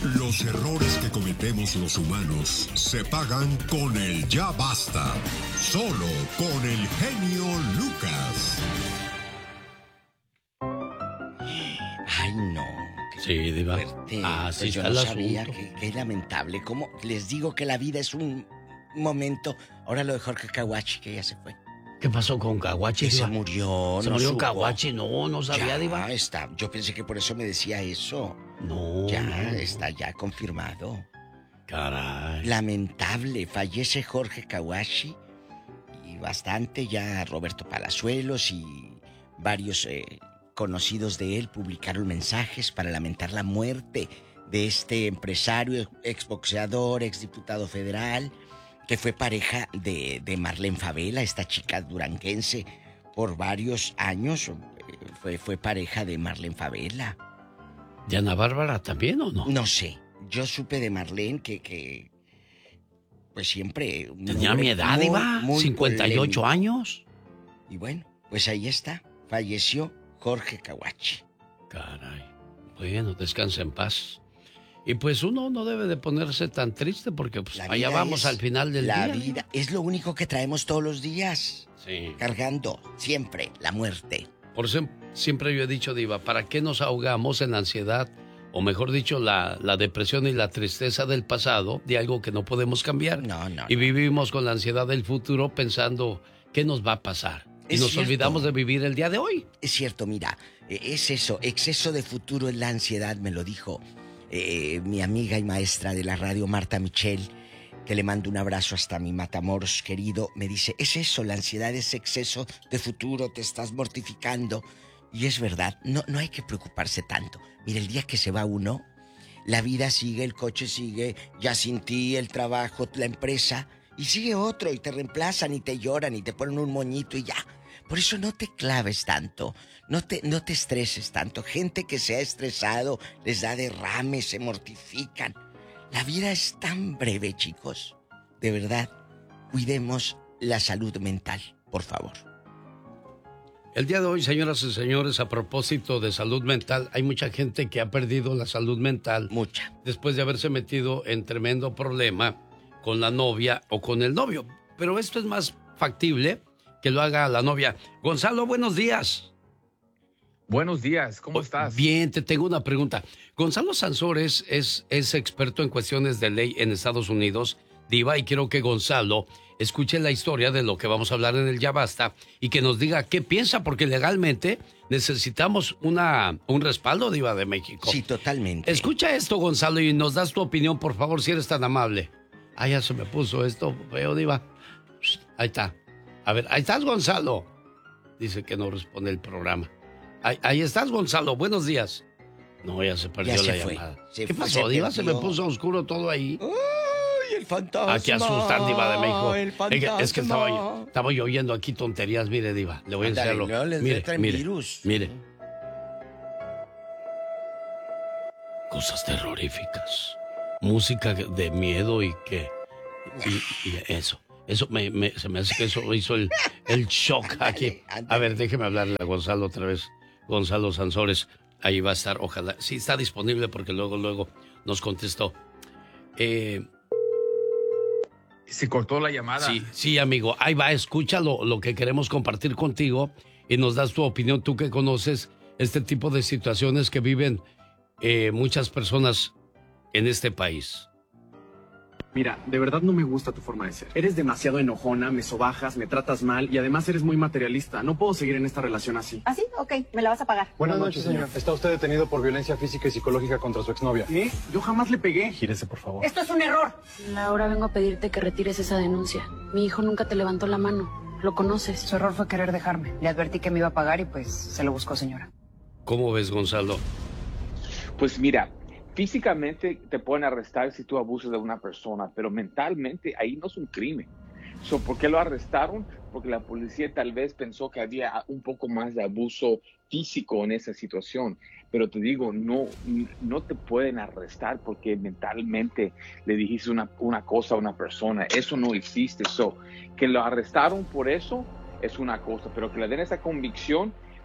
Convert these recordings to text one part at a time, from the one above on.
Los errores que cometemos los humanos se pagan con el ya basta. Solo con el genio Lucas. Ay, no. Sí, Diva. Fuerte. Así Pues yo está no el sabía asunto. que lamentable. ¿Cómo les digo que la vida es un momento? Ahora lo de Jorge Caguachi, que ya se fue. ¿Qué pasó con Caguachi, Que se Diva? murió, ¿Se no murió supo. Caguachi? No sabía, Ya Diva. está. Yo pensé que por eso me decía eso. No. Está ya confirmado. Caray. Lamentable, fallece Jorge Caguachi y bastante ya Roberto Palazuelos y varios conocidos de él publicaron mensajes para lamentar la muerte de este empresario, exboxeador, exdiputado federal, que fue pareja de Marlene Favela, esta chica duranguense, por varios años fue pareja de Marlene Favela. ¿De Ana Bárbara también o no? No sé, yo supe de Marlene que pues siempre... Tenía mi edad, Diva, 58 polémico. años. Y bueno, pues ahí está, falleció Jorge Caguachi. Caray. Bueno, descansa en paz. Y pues uno no debe de ponerse tan triste porque pues allá vamos al final del día. La vida es lo único que traemos todos los días. Sí. Cargando siempre la muerte. Por eso siempre yo he dicho, Diva, ¿para qué nos ahogamos en la ansiedad? O mejor dicho, la depresión y la tristeza del pasado, de algo que no podemos cambiar. No. Y vivimos con la ansiedad del futuro pensando qué nos va a pasar. Y Es nos cierto. olvidamos de vivir el día de hoy. Es cierto, mira, es eso, exceso de futuro en la ansiedad, me lo dijo mi amiga y maestra de la radio, Marta Michel, que le mando un abrazo hasta mi Matamoros querido. Me dice, es eso, la ansiedad es exceso de futuro, te estás mortificando. Y es verdad, no hay que preocuparse tanto. Mira, el día que se va uno, la vida sigue, el coche sigue, ya sin ti, el trabajo, la empresa, y sigue otro, y te reemplazan, y te lloran, y te ponen un moñito, y ya. Por eso no te claves tanto, no te estreses tanto. Gente que se ha estresado, les da derrames, se mortifican. La vida es tan breve, chicos. De verdad, cuidemos la salud mental, por favor. El día de hoy, señoras y señores, a propósito de salud mental, hay mucha gente que ha perdido la salud mental. Mucha. Después de haberse metido en tremendo problema con la novia o con el novio. Pero esto es más factible que lo haga la novia. Gonzalo, buenos días. Buenos días, ¿cómo estás? Bien, te tengo una pregunta. Gonzalo Sansores es experto en cuestiones de ley en Estados Unidos, Diva, y quiero que Gonzalo escuche la historia de lo que vamos a hablar en el Ya Basta y que nos diga qué piensa, porque legalmente necesitamos un respaldo, Diva de México. Sí, totalmente. Escucha esto, Gonzalo, y nos das tu opinión, por favor, si eres tan amable. Ah, ya se me puso esto feo, Diva. Ahí está. A ver, ahí estás, Gonzalo. Dice que no responde el programa. Ahí estás, Gonzalo. Buenos días. No, ya se perdió la llamada. ¿Qué pasó, Diva? Se me puso oscuro todo ahí. ¡Ay, el fantasma! Aquí asustan, Diva de México. El fantasma. Es que estaba yo oyendo aquí tonterías. Mire, Diva, le voy a Ándale, enseñarlo. no les traen virus. Mire. Cosas terroríficas. Música de miedo y que... Y eso. Eso se me hace que eso hizo el shock aquí. Ándale. A ver, déjeme hablarle a Gonzalo otra vez. Gonzalo Sansores. Ahí va a estar, ojalá. Sí, está disponible porque luego nos contestó. Se cortó la llamada. Sí, amigo. Ahí va, escucha lo que queremos compartir contigo y nos das tu opinión, tú que conoces este tipo de situaciones que viven muchas personas en este país. Mira, de verdad no me gusta tu forma de ser. Eres demasiado enojona, me sobajas, me tratas mal y además eres muy materialista. No puedo seguir en esta relación así. ¿Ah, sí? Ok, me la vas a pagar. Buenas noches, señor. Está usted detenido por violencia física y psicológica contra su exnovia. ¿Qué? Yo jamás le pegué. Gírese, por favor. ¡Esto es un error! Laura, vengo a pedirte que retires esa denuncia. Mi hijo nunca te levantó la mano. Lo conoces. Su error fue querer dejarme. Le advertí que me iba a pagar y pues se lo buscó, señora. ¿Cómo ves, Gonzalo? Pues mira, físicamente te pueden arrestar si tú abusas de una persona, pero mentalmente ahí no es un crimen. ¿Por qué lo arrestaron? Porque la policía tal vez pensó que había un poco más de abuso físico en esa situación. Pero te digo, no te pueden arrestar porque mentalmente le dijiste una cosa a una persona. Eso no existe. Que lo arrestaron por eso es una cosa, pero que le den esa convicción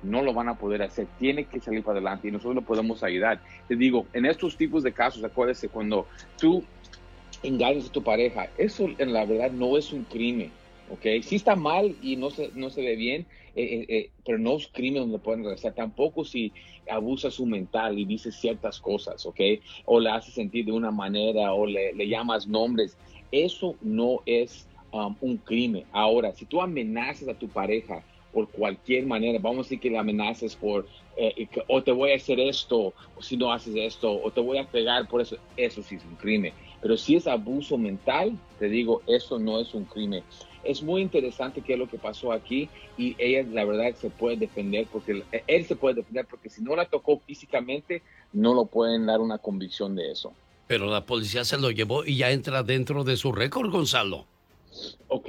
no lo van a poder hacer. Tiene que salir para adelante y nosotros lo podemos ayudar. Te digo, en estos tipos de casos, acuérdese, cuando tú engañas a tu pareja, eso en la verdad no es un crimen, ¿ok? Sí está mal y no se ve bien, pero no es crimen donde pueden regresar. Tampoco si abusa su mental y dice ciertas cosas, ¿ok? O le hace sentir de una manera o le llamas nombres. Eso no es un crimen. Ahora, si tú amenazas a tu pareja por cualquier manera, vamos a decir que le amenazas por, o te voy a hacer esto, o si no haces esto, o te voy a pegar por eso, eso sí es un crimen. Pero si es abuso mental, te digo, eso no es un crimen. Es muy interesante qué es lo que pasó aquí y ella, la verdad, se puede defender porque él se puede defender porque si no la tocó físicamente, no lo pueden dar una convicción de eso. Pero la policía se lo llevó y ya entra dentro de su récord, Gonzalo. Ok,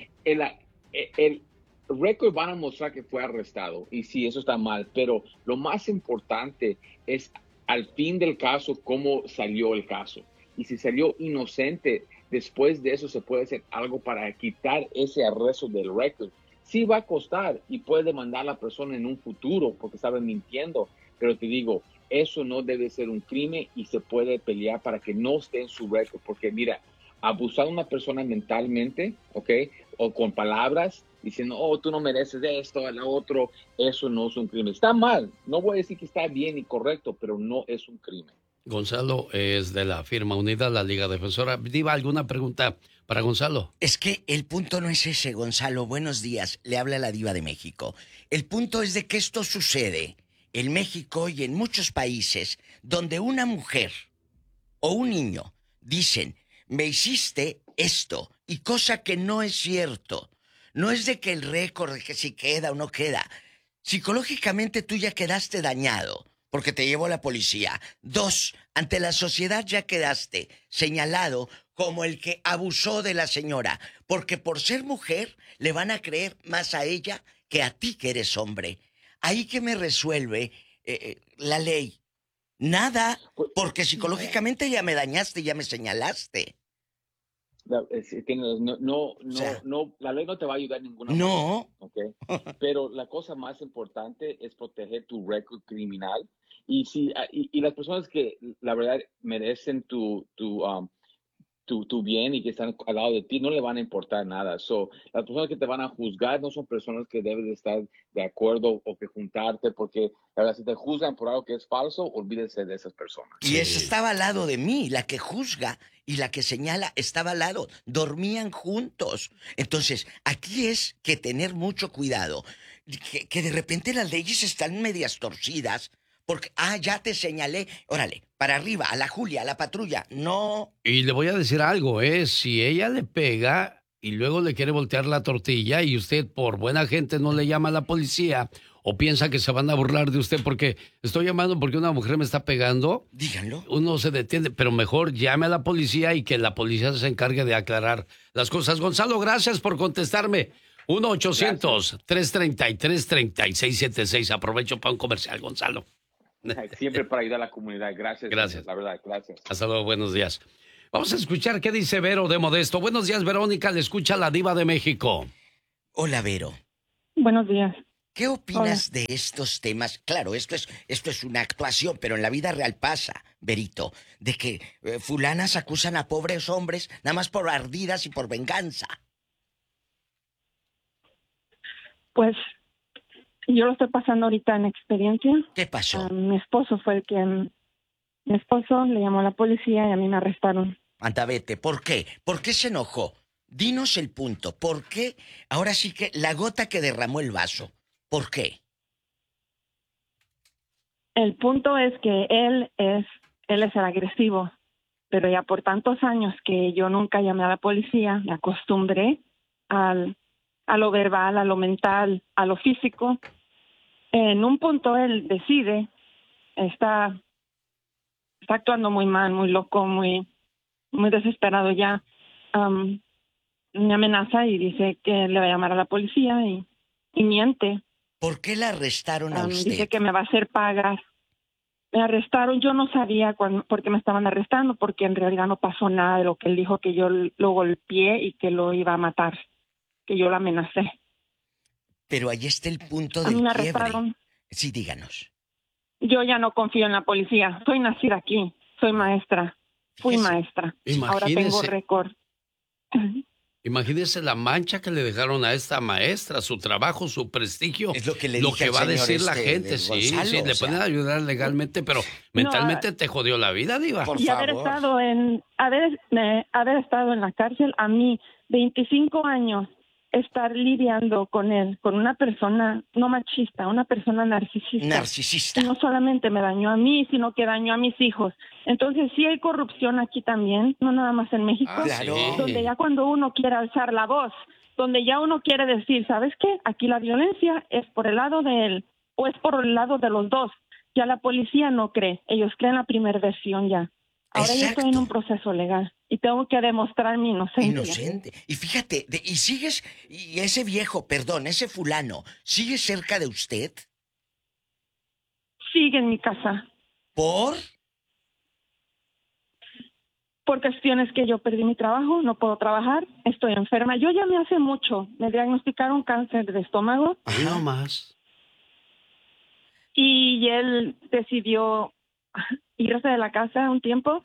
el récord van a mostrar que fue arrestado y sí, eso está mal, pero lo más importante es al fin del caso cómo salió el caso. Y si salió inocente, después de eso se puede hacer algo para quitar ese arresto del récord. Sí va a costar y puede demandar a la persona en un futuro porque estaba mintiendo, pero te digo, eso no debe ser un crimen y se puede pelear para que no esté en su récord, porque mira, abusar a una persona mentalmente, ¿ok? O con palabras, diciendo, oh, tú no mereces esto, lo otro, eso no es un crimen. Está mal, no voy a decir que está bien y correcto, pero no es un crimen. Gonzalo es de la firma Unida, la Liga Defensora. Diva, ¿alguna pregunta para Gonzalo? Es que el punto no es ese, Gonzalo. Buenos días, le habla la Diva de México. El punto es de que esto sucede en México y en muchos países donde una mujer o un niño dicen, me hiciste esto, y cosa que no es cierto. No es de que el récord, de que si queda o no queda. Psicológicamente tú ya quedaste dañado porque te llevó la policía. 2, ante la sociedad ya quedaste señalado como el que abusó de la señora, porque por ser mujer le van a creer más a ella que a ti que eres hombre. Ahí que me resuelve la ley. Nada, porque psicológicamente ya me dañaste, ya me señalaste. La ley no te va a ayudar en ninguna manera, ¿okay? Pero la cosa más importante es proteger tu récord criminal y las personas que la verdad merecen tu bien y que están al lado de ti no le van a importar nada. Las personas que te van a juzgar no son personas que debes de estar de acuerdo o que juntarte, porque la verdad, si te juzgan por algo que es falso, olvídense de esas personas. Y esa estaba al lado de mí, la que juzga y la que señala estaba al lado, dormían juntos. Entonces, aquí es que tener mucho cuidado, que de repente las leyes están medias torcidas, porque, ya te señalé, órale, para arriba, a la Julia, a la patrulla, no. Y le voy a decir algo, si ella le pega y luego le quiere voltear la tortilla y usted por buena gente no le llama a la policía o piensa que se van a burlar de usted porque estoy llamando porque una mujer me está pegando, díganlo. Uno se detiene, pero mejor llame a la policía y que la policía se encargue de aclarar las cosas. Gonzalo, gracias por contestarme. 1-800-333-3676. Aprovecho para un comercial, Gonzalo. Siempre para ayudar a la comunidad. Gracias. Gracias. La verdad, gracias. Hasta luego, buenos días. Vamos a escuchar qué dice Vero de Modesto. Buenos días, Verónica, le escucha la Diva de México. Hola, Vero. Buenos días. ¿Qué opinas de estos temas? Claro, esto es una actuación, pero en la vida real pasa, Verito, de que fulanas acusan a pobres hombres nada más por ardidas y por venganza. Pues yo lo estoy pasando ahorita en experiencia. ¿Qué pasó? Mi esposo le llamó a la policía y a mí me arrestaron. Anda, vete. ¿Por qué? ¿Por qué se enojó? Dinos el punto. ¿Por qué? Ahora sí que la gota que derramó el vaso. ¿Por qué? El punto es que él es el agresivo, pero ya por tantos años que yo nunca llamé a la policía, me acostumbré a lo verbal, a lo mental, a lo físico. En un punto él decide, está actuando muy mal, muy loco, muy desesperado ya. Me amenaza y dice que le va a llamar a la policía y miente. ¿Por qué la arrestaron a usted? Dice que me va a hacer pagar. Me arrestaron, yo no sabía por qué me estaban arrestando, porque en realidad no pasó nada de lo que él dijo, que yo lo golpeé y que lo iba a matar, que yo lo amenacé. Pero ahí está el punto A mí del me quiebre. arrestaron. Sí, díganos. Yo ya no confío en la policía. Soy nacida aquí. Soy maestra. Fui maestra. Ahora tengo récord. Imagínese la mancha que le dejaron a esta maestra, su trabajo, su prestigio. Es lo que le dije va a al señor la gente. Sí, Gonzalo, sí, le pueden ayudar legalmente, pero mentalmente te jodió la vida, Diva. Y haber estado en la cárcel, a mí, 25 años, estar lidiando con él, con una persona no machista, una persona narcisista. No solamente me dañó a mí, sino que dañó a mis hijos. Entonces sí hay corrupción aquí también, no nada más en México, donde ya cuando uno quiere alzar la voz, donde ya uno quiere decir, ¿sabes qué? Aquí la violencia es por el lado de él o es por el lado de los dos. Ya la policía no cree, ellos creen la primera versión ya. Ahora yo estoy en un proceso legal y tengo que demostrar mi inocencia. Inocente. Y fíjate, y ese viejo, ese fulano, ¿sigue cerca de usted? Sigue en mi casa. ¿Por? Por cuestiones que yo perdí mi trabajo, no puedo trabajar, estoy enferma. Yo llamé hace mucho, me diagnosticaron cáncer de estómago. No más. Y él decidió irse de la casa un tiempo,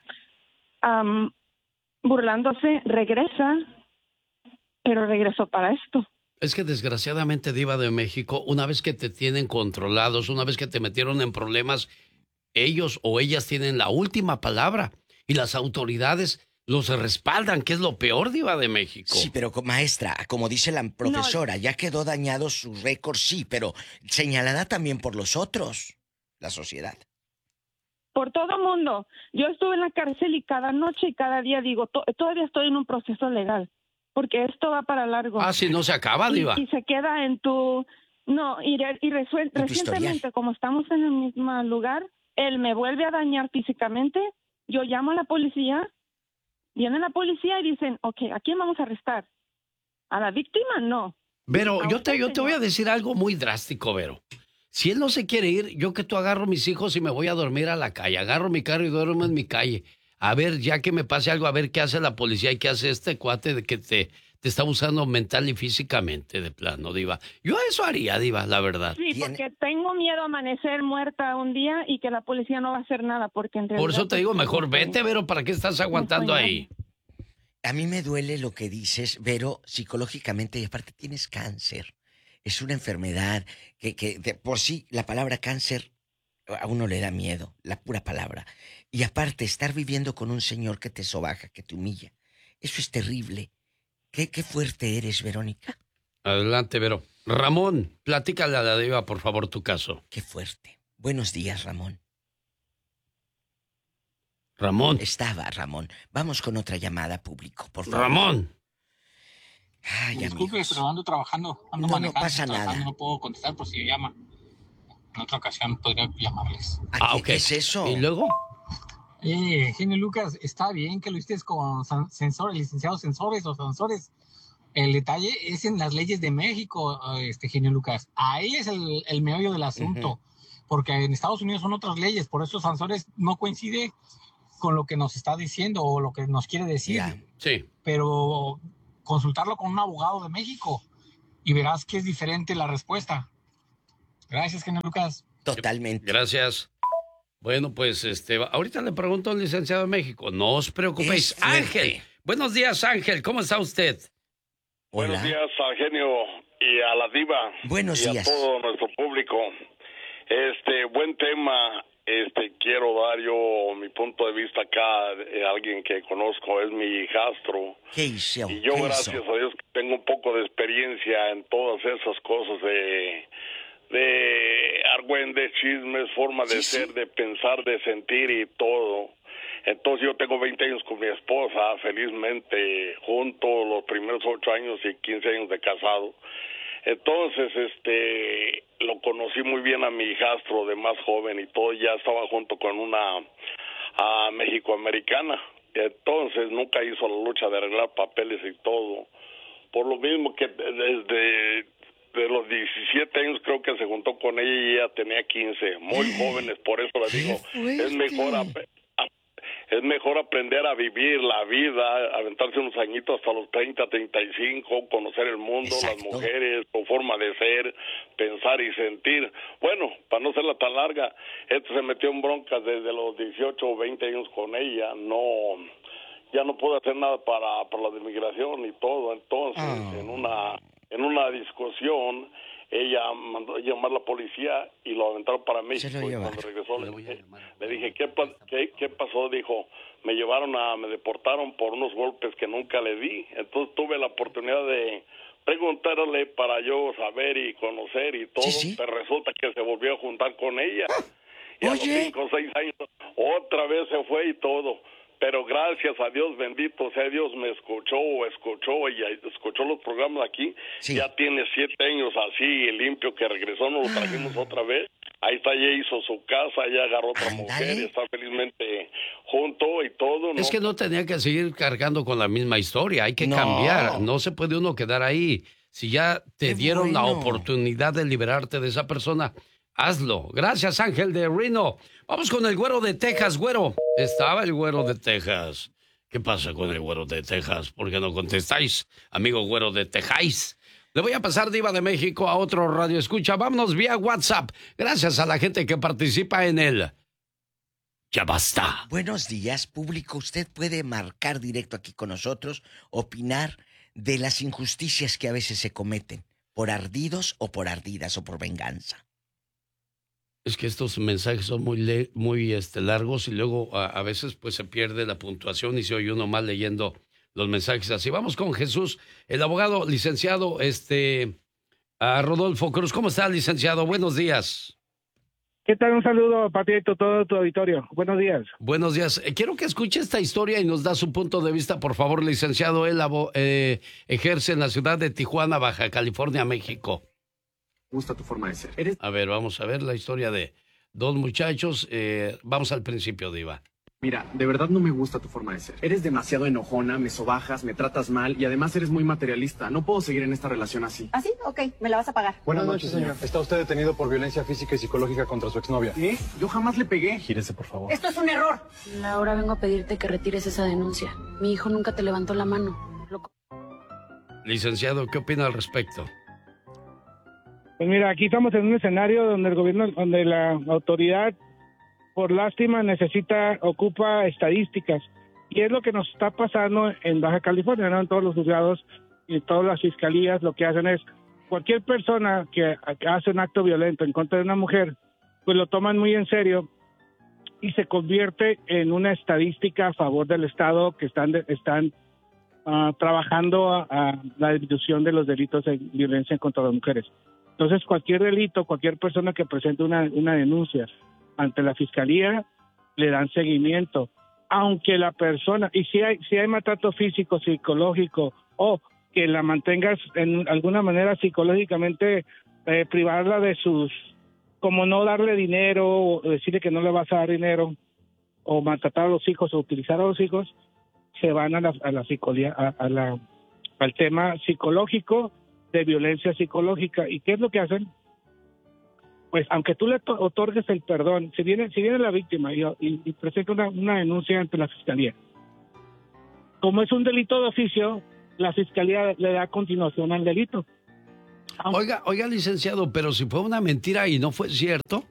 burlándose, regresa, pero regresó para esto. Es que desgraciadamente, Diva de México, una vez que te tienen controlados, una vez que te metieron en problemas, ellos o ellas tienen la última palabra y las autoridades los respaldan, que es lo peor, Diva de México. Sí, pero maestra, como dice la profesora, ya quedó dañado su récord, sí, pero señalada también por los otros, la sociedad. Por todo mundo. Yo estuve en la cárcel y cada noche y cada día digo, todavía estoy en un proceso legal, porque esto va para largo. Ah, si no se acaba, Diva. Y se queda en tu... No, recientemente, como estamos en el mismo lugar, él me vuelve a dañar físicamente, yo llamo a la policía, viene la policía y dicen, ok, ¿a quién vamos a arrestar? ¿A la víctima? No. Vero, yo te voy a decir algo muy drástico, Vero. Si él no se quiere ir, yo que tú agarro mis hijos y me voy a dormir a la calle. Agarro mi carro y duermo en mi calle. A ver, ya que me pase algo, a ver qué hace la policía y qué hace este cuate de que te está usando mental y físicamente de plano, Diva. Yo eso haría, Diva, la verdad. Sí, porque tengo miedo a amanecer muerta un día y que la policía no va a hacer nada. Porque por eso te digo, mejor vete, Vero, ¿para qué estás aguantando ahí? A mí me duele lo que dices, Vero, psicológicamente, y aparte tienes cáncer. Es una enfermedad que de por sí la palabra cáncer a uno le da miedo, la pura palabra. Y aparte estar viviendo con un señor que te sobaja, que te humilla. Eso es terrible. Qué fuerte eres, Verónica. Adelante, Vero. Ramón, platícale a la Diva, por favor, tu caso. Qué fuerte. Buenos días, Ramón. Ramón. Estaba, Ramón. Vamos con otra llamada, público, por favor. Ramón. Ay, disculpe, amigos. pero ando trabajando, no pasa nada. No puedo contestar por si llama. En otra ocasión podría llamarles. Ok. ¿Qué es eso? ¿Y luego? Genio Lucas, está bien que lo hiciste con sensores, licenciados sensores o sensores. El detalle es en las leyes de México, Genio Lucas. Ahí es el meollo del asunto. Porque en Estados Unidos son otras leyes, por eso sensores no coincide con lo que nos está diciendo o lo que nos quiere decir. Yeah. Sí. Pero consultarlo con un abogado de México y verás que es diferente la respuesta. Gracias, Genio Lucas. Totalmente. Gracias. Bueno, pues ahorita le pregunto al licenciado de México. No os preocupéis. Ángel. Buenos días, Ángel. ¿Cómo está usted? Hola. Buenos días al genio y a la Diva. Buenos días. A todo nuestro público. Buen tema. Quiero dar yo mi punto de vista acá, alguien que conozco, es mi hijastro. ¿Qué hizo? Y yo, gracias a Dios, tengo un poco de experiencia en todas esas cosas de argüendes, chismes, forma de ser, de pensar, de sentir y todo. Entonces yo tengo 20 años con mi esposa, felizmente juntos, los primeros 8 años y 15 años de casado. Entonces, lo conocí muy bien a mi hijastro de más joven y todo, ya estaba junto con una mexicoamericana. Entonces nunca hizo la lucha de arreglar papeles y todo. Por lo mismo que desde los 17 años creo que se juntó con ella y ella tenía 15, muy jóvenes, por eso le digo, es Es mejor aprender a vivir la vida, aventarse unos añitos hasta los 30, 35, conocer el mundo, las mujeres, su forma de ser, pensar y sentir. Bueno, para no serla tan larga, se metió en broncas desde los 18 o 20 años con ella, ya no pudo hacer nada para la inmigración y todo. Entonces, en una discusión, ella mandó llamar a la policía y lo aventaron para México. Y cuando regresó le dije, ¿qué pasó? Dijo, me deportaron por unos golpes que nunca le di. Entonces tuve la oportunidad de preguntarle para yo saber y conocer y todo, pero resulta que se volvió a juntar con ella. Y a los 5 o 6 años otra vez se fue y todo. Pero gracias a Dios, bendito sea Dios, me escuchó y escuchó los programas aquí. Ya tiene 7 años así, limpio, que regresó, nos lo trajimos otra vez. Ahí está, ya hizo su casa, ya agarró otra mujer, está felizmente junto y todo. Es que no tenía que seguir cargando con la misma historia, hay que cambiar, no se puede uno quedar ahí. Si ya te dieron la oportunidad de liberarte de esa persona, hazlo. Gracias, Ángel de Reno. Vamos con el güero de Texas, güero. Estaba el güero de Texas. ¿Qué pasa con el güero de Texas? ¿Por qué no contestáis, amigo güero de Texas? Le voy a pasar, Diva de México, a otro radio escucha. Vámonos vía WhatsApp. Gracias a la gente que participa en él. Ya basta. Buenos días, público. Usted puede marcar directo aquí con nosotros, opinar de las injusticias que a veces se cometen, por ardidos o por ardidas o por venganza. Es que estos mensajes son muy largos y luego a veces pues se pierde la puntuación y se oye uno mal leyendo los mensajes así. Vamos con Jesús, el abogado licenciado a Rodolfo Cruz. ¿Cómo está, licenciado? Buenos días. ¿Qué tal? Un saludo, Patito, todo tu auditorio. Buenos días. Buenos días. Quiero que escuche esta historia y nos da su punto de vista, por favor, licenciado. Él ejerce en la ciudad de Tijuana, Baja California, México. Me gusta tu forma de ser. A ver, vamos a ver la historia de dos muchachos. Vamos al principio, Diva. Mira, de verdad no me gusta tu forma de ser. Eres demasiado enojona, me sobajas, me tratas mal y además eres muy materialista. No puedo seguir en esta relación así. ¿Ah, sí? Ok, me la vas a pagar. Buenas noches, señor. Está usted detenido por violencia física y psicológica contra su exnovia. ¿Qué? Yo jamás le pegué. Gírese, por favor. Esto es un error. Laura, vengo a pedirte que retires esa denuncia. Mi hijo nunca te levantó la mano. Licenciado, ¿qué opina al respecto? Pues mira, aquí estamos en un escenario donde el gobierno, donde la autoridad, por lástima, ocupa estadísticas. Y es lo que nos está pasando en Baja California, ¿no? En todos los juzgados y en todas las fiscalías lo que hacen es, cualquier persona que hace un acto violento en contra de una mujer, pues lo toman muy en serio y se convierte en una estadística a favor del Estado que están trabajando a la disminución de los delitos de violencia contra las mujeres. Entonces, cualquier delito, cualquier persona que presente una denuncia ante la fiscalía, le dan seguimiento. Aunque la persona, y si hay maltrato físico, psicológico, o que la mantengas en alguna manera psicológicamente, privarla de como no darle dinero, o decirle que no le vas a dar dinero, o maltratar a los hijos, o utilizar a los hijos, se van a la psicología, al tema psicológico, de violencia psicológica. ¿Y qué es lo que hacen? Pues aunque tú le otorgues el perdón, si viene la víctima y presenta una denuncia ante la fiscalía, como es un delito de oficio, la fiscalía le da continuación al delito. Oiga, licenciado, pero si fue una mentira y no fue cierto.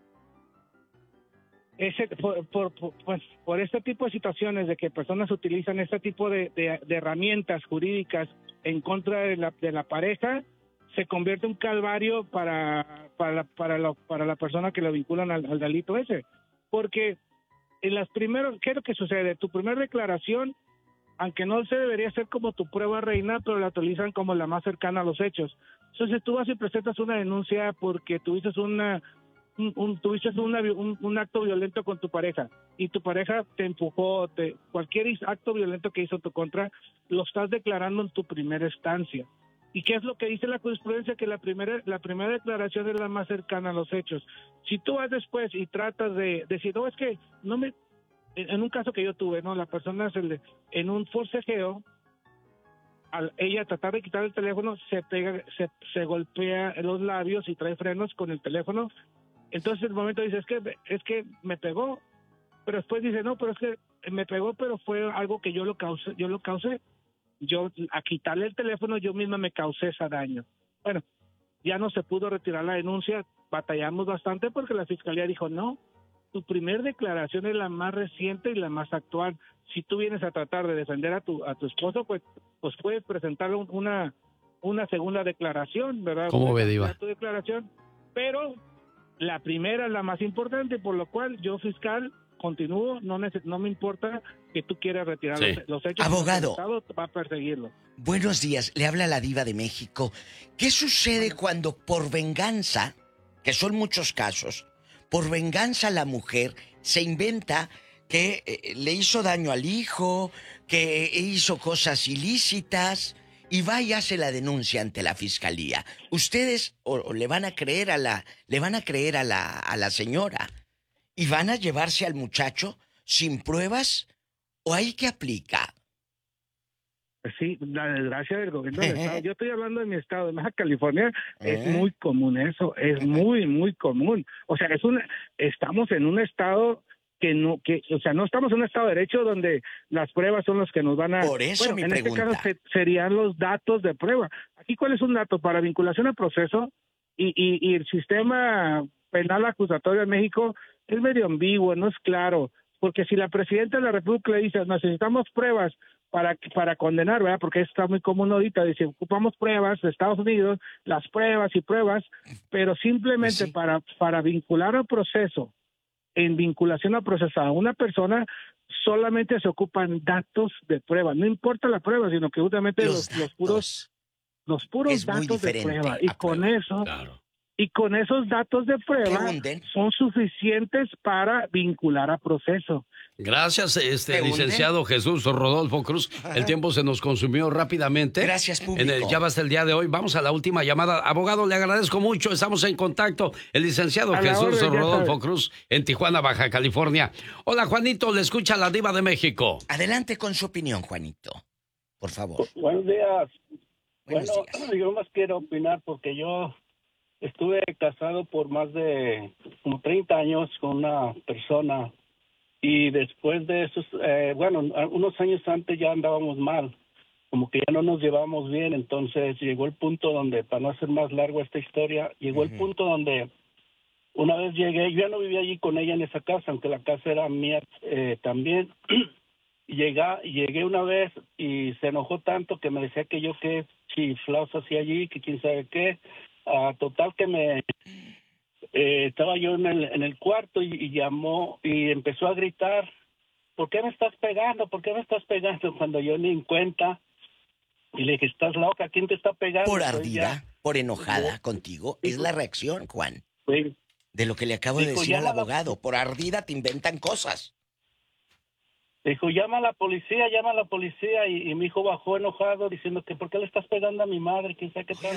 Por este tipo de situaciones de que personas utilizan este tipo de herramientas jurídicas en contra de la pareja, se convierte en un calvario para la persona que lo vinculan al delito ese. Porque en las primeras, ¿qué es lo que sucede? Tu primera declaración, aunque no se debería ser como tu prueba reina, pero la utilizan como la más cercana a los hechos. Entonces tú vas y presentas una denuncia porque tuviste un acto violento con tu pareja y tu pareja te empujó, cualquier acto violento que hizo en tu contra, lo estás declarando en tu primera instancia. ¿Y qué es lo que dice la jurisprudencia? Que la primera declaración es la más cercana a los hechos. Si tú vas después y tratas de decir, no, es que no me... En un caso que yo tuve, ¿no? La persona en un forcejeo, al ella tratar de quitar el teléfono, se golpea los labios y trae frenos con el teléfono. Entonces, en el momento dice, es que me pegó, pero después dice, no, pero es que me pegó, pero fue algo que yo lo causé. Yo, a quitarle el teléfono, yo misma me causé ese daño. Bueno, ya no se pudo retirar la denuncia, batallamos bastante porque la fiscalía dijo, no, tu primer declaración es la más reciente y la más actual. Si tú vienes a tratar de defender a tu esposo, pues puedes presentar una segunda declaración, ¿verdad? ¿Cómo ve, Diva? Tu declaración, pero la primera es la más importante, por lo cual yo, fiscal, continúo, no me importa que tú quieras retirar los hechos. Abogado, el Estado va a perseguirlo. Buenos días, le habla la Diva de México. ¿Qué sucede cuando por venganza, que son muchos casos, por venganza la mujer se inventa que le hizo daño al hijo, que hizo cosas ilícitas y va y hace la denuncia ante la fiscalía? ¿Ustedes o le van a creer a la señora y van a llevarse al muchacho sin pruebas o ahí qué aplica? Sí, la desgracia del gobierno del estado. Yo estoy hablando de mi estado, de Baja California. Es muy común eso, es muy, muy común. O sea, estamos en un estado no estamos en un estado de derecho donde las pruebas son los que nos van a... Por eso mi pregunta. Este caso serían los datos de prueba. Aquí, ¿cuál es un dato? Para vinculación al proceso y el sistema penal acusatorio en México es medio ambiguo, no es claro. Porque si la presidenta de la República le dice, necesitamos pruebas para condenar, ¿verdad? Porque está muy común ahorita, dice, ocupamos pruebas de Estados Unidos, las pruebas y pruebas, pero simplemente para vincular al proceso, en vinculación al proceso a una persona, solamente se ocupan datos de prueba. No importa la prueba, sino que justamente los puros datos de prueba. Y con eso... Claro. Y con esos datos de prueba son suficientes para vincular a proceso. Gracias, licenciado Jesús Rodolfo Cruz. El tiempo se nos consumió rápidamente. Gracias, público. En el Ya Basta el día de hoy. Vamos a la última llamada. Abogado, le agradezco mucho. Estamos en contacto. El licenciado Jesús Rodolfo Cruz en Tijuana, Baja California. Hola, Juanito, le escucha la Diva de México. Adelante con su opinión, Juanito. Por favor. Buenos días. Buenos días. Yo más quiero opinar porque yo estuve casado por más de como 30 años con una persona y después de esos, unos años antes ya andábamos mal, como que ya no nos llevábamos bien, entonces llegó el punto donde, para no hacer más largo esta historia, llegó el punto donde una vez llegué, yo ya no vivía allí con ella en esa casa, aunque la casa era mía también, y llegué una vez y se enojó tanto que me decía que yo qué chiflados hacía allí, que quién sabe qué. Total que estaba yo en el cuarto y llamó y empezó a gritar, ¿por qué me estás pegando? ¿Por qué me estás pegando? Cuando yo ni en cuenta, y le dije, ¿estás loca? ¿Quién te está pegando? Por ardida, por enojada contigo, es la reacción, Juan. Sí. De lo que le acabo de decir al abogado, por ardida te inventan cosas. Dijo, llama a la policía, y mi hijo bajó enojado diciendo que ¿por qué le estás pegando a mi madre? ¿Quién sabe qué tal?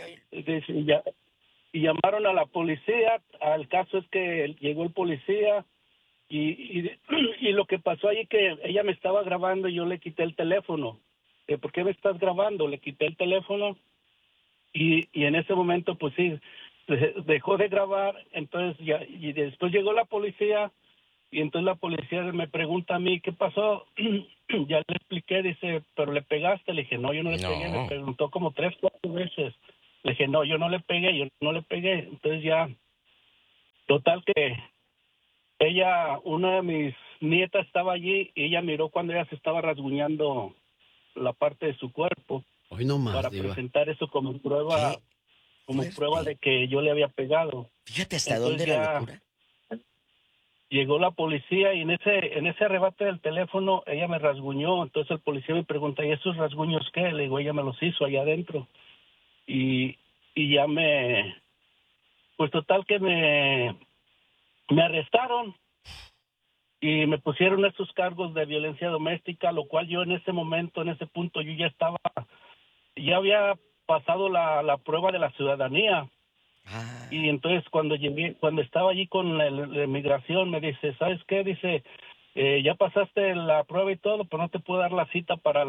Y llamaron a la policía. El caso es que llegó el policía y lo que pasó ahí que ella me estaba grabando y yo le quité el teléfono. ¿Por qué me estás grabando? Le quité el teléfono y en ese momento pues sí, dejó de grabar. Entonces y después llegó la policía. Y entonces la policía me pregunta a mí, ¿qué pasó? Ya le expliqué, dice, ¿pero le pegaste? Le dije, no, yo no le pegué. Me preguntó como 3, 4 veces. Le dije, no, yo no le pegué. Entonces ya, total que una de mis nietas estaba allí y ella miró cuando ella se estaba rasguñando la parte de su cuerpo. Hoy no más, para Diva. Presentar eso como prueba, prueba de que yo le había pegado. Fíjate hasta dónde era locura. Llegó la policía y en ese arrebate del teléfono ella me rasguñó. Entonces el policía me pregunta, ¿y esos rasguños qué? Le digo, ella me los hizo allá adentro. Y ya pues total que me arrestaron y me pusieron esos cargos de violencia doméstica, lo cual yo en ese momento, en ese punto, yo ya había pasado la prueba de la ciudadanía. Y entonces cuando estaba allí con la migración me dice, ¿sabes qué? Dice, ya pasaste la prueba y todo, pero no te puedo dar la cita para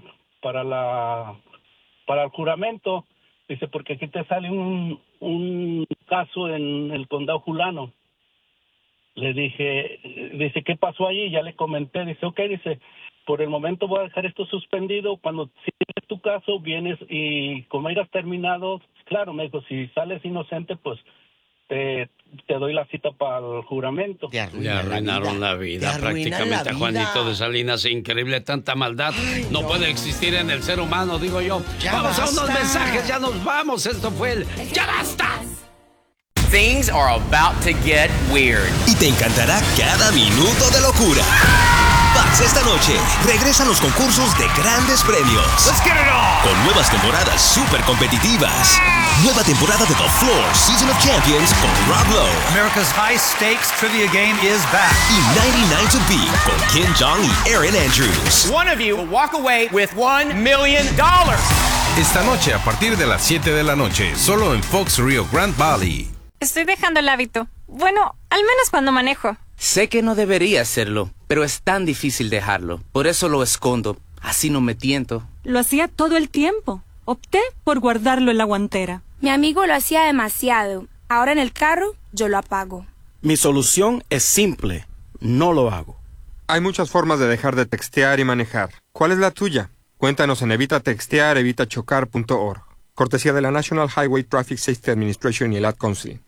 el juramento. Dice, porque aquí te sale un caso en el condado Julano. le dije, dice, ¿qué pasó allí? Ya le comenté, dice, ok, dice, por el momento voy a dejar esto suspendido, cuando cierres tu caso vienes y como hayas terminado, claro, me dijo, si sales inocente, pues te doy la cita para el juramento. Le arruinaron la vida prácticamente a Juanito de Salinas. Increíble, tanta maldad. Ay, no puede existir en el ser humano, digo yo. Vamos a unos mensajes, ya nos vamos. Esto fue el ¡Ya basta! Things are about to get weird. Y te encantará cada minuto de locura. Paz esta noche regresan los concursos de grandes premios. Let's get it on. Con nuevas temporadas súper competitivas. Nueva temporada de The Floor Season of Champions con Rob Lowe. America's high stakes trivia game is back. Y 99 to Beat con Kim Jong y Aaron Andrews. One of you will walk away with $1 million. Esta noche a partir de las 7 de la noche, solo en Fox Rio Grande Valley. Estoy dejando el hábito. Bueno, al menos cuando manejo. Sé que no debería hacerlo, pero es tan difícil dejarlo. Por eso lo escondo. Así no me tiento. Lo hacía todo el tiempo. Opté por guardarlo en la guantera. Mi amigo lo hacía demasiado. Ahora en el carro, yo lo apago. Mi solución es simple. No lo hago. Hay muchas formas de dejar de textear y manejar. ¿Cuál es la tuya? Cuéntanos en evitatextear.evitachocar.org. Cortesía de la National Highway Traffic Safety Administration y el Ad Council.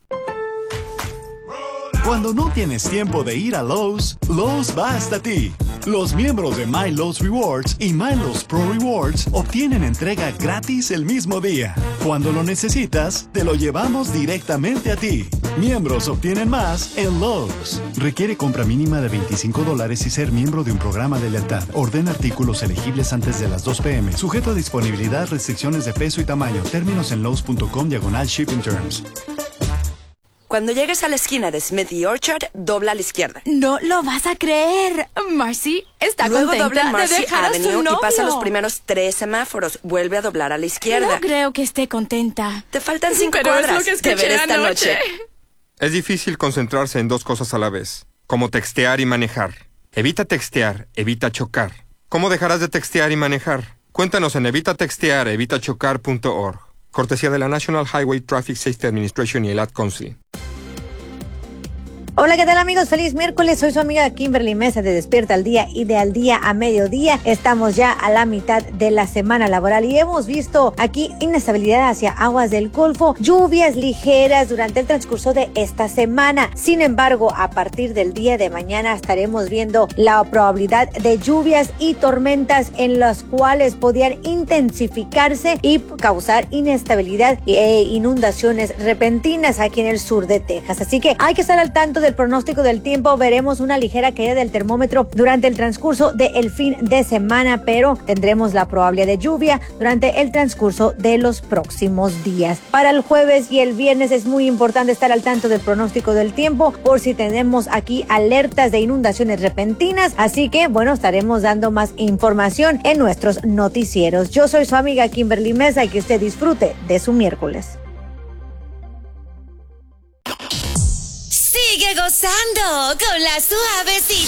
Cuando no tienes tiempo de ir a Lowe's, Lowe's va hasta ti. Los miembros de My Lowe's Rewards y My Lowe's Pro Rewards obtienen entrega gratis el mismo día. Cuando lo necesitas, te lo llevamos directamente a ti. Miembros obtienen más en Lowe's. Requiere compra mínima de $25 y ser miembro de un programa de lealtad. Ordena artículos elegibles antes de las 2 p.m. Sujeto a disponibilidad, restricciones de peso y tamaño. Términos en lowes.com/shipping terms. Cuando llegues a la esquina de Smith y Orchard, dobla a la izquierda. No lo vas a creer. Marcy está Luego contenta dobla en Marcy de dejar a su Avenue novio. y pasa los primeros 3 semáforos. Vuelve a doblar a la izquierda. No creo que esté contenta. Te faltan 5 Pero cuadras. es lo que escuché Te veré esta anoche. noche. Es difícil concentrarse en dos cosas a la vez, como textear y manejar. Evita textear, evita chocar. ¿Cómo dejarás de textear y manejar? Cuéntanos en evitachocar.org. Cortesía de la National Highway Traffic Safety Administration y el Ad Council. Hola, ¿qué tal amigos? Feliz miércoles, soy su amiga Kimberly Mesa de Despierta al Día y de Al Día a Mediodía. Estamos ya a la mitad de la semana laboral y hemos visto aquí inestabilidad hacia aguas del Golfo, lluvias ligeras durante el transcurso de esta semana. Sin embargo, a partir del día de mañana estaremos viendo la probabilidad de lluvias y tormentas en las cuales podrían intensificarse y causar inestabilidad e inundaciones repentinas aquí en el sur de Texas. Así que hay que estar al tanto del pronóstico del tiempo. Veremos una ligera caída del termómetro durante el transcurso del fin de semana, pero tendremos la probabilidad de lluvia durante el transcurso de los próximos días. Para el jueves y el viernes es muy importante estar al tanto del pronóstico del tiempo por si tenemos aquí alertas de inundaciones repentinas, así que bueno, estaremos dando más información en nuestros noticieros. Yo soy su amiga Kimberly Mesa y que usted disfrute de su miércoles. Sigue gozando con la suavecita.